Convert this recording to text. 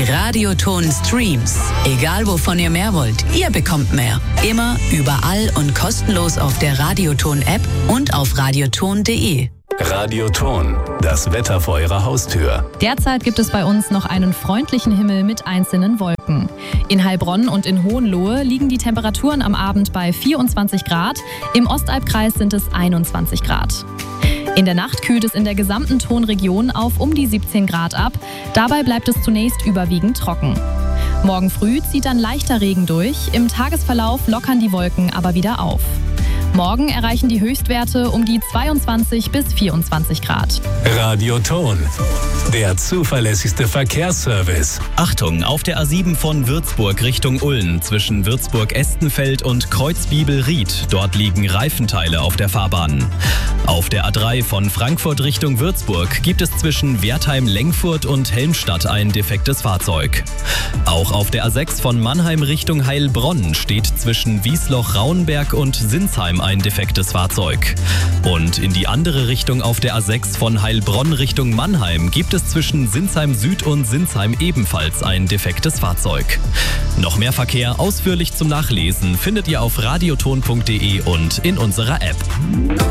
Die Radioton Streams. Egal wovon ihr mehr wollt, ihr bekommt mehr. Immer, überall und kostenlos auf der Radioton-App und auf radioton.de. Radioton, das Wetter vor Ihrer Haustür. Derzeit gibt es bei uns noch einen freundlichen Himmel mit einzelnen Wolken. In Heilbronn und in Hohenlohe liegen die Temperaturen am Abend bei 24 Grad, im Ostalbkreis sind es 21 Grad. In der Nacht kühlt es in der gesamten Tonregion auf um die 17 Grad ab, dabei bleibt es zunächst überwiegend trocken. Morgen früh zieht dann leichter Regen durch, im Tagesverlauf lockern die Wolken aber wieder auf. Morgen erreichen die Höchstwerte um die 22 bis 24 Grad. Radioton, der zuverlässigste Verkehrsservice. Achtung, auf der A7 von Würzburg Richtung Ulm zwischen Würzburg-Estenfeld und Kreuzbiebel-Ried. Dort liegen Reifenteile auf der Fahrbahn. Auf der A3 von Frankfurt Richtung Würzburg gibt es zwischen Wertheim-Lengfurt und Helmstadt ein defektes Fahrzeug. Auch auf der A6 von Mannheim Richtung Heilbronn steht zwischen Wiesloch-Rauenberg und Sinsheim ein defektes Fahrzeug. Und in die andere Richtung auf der A6 von Heilbronn Richtung Mannheim gibt es zwischen Sinsheim Süd und Sinsheim ebenfalls ein defektes Fahrzeug. Noch mehr Verkehr ausführlich zum Nachlesen findet ihr auf radioton.de und in unserer App.